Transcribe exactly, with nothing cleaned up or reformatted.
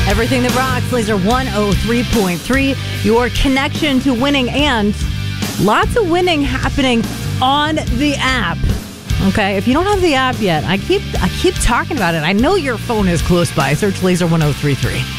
Everything that rocks, Laser one oh three point three. Your connection to winning, and lots of winning happening on the app. Okay, if you don't have the app yet, I keep I keep talking about it. I know your phone is close by. Search Laser one oh three three.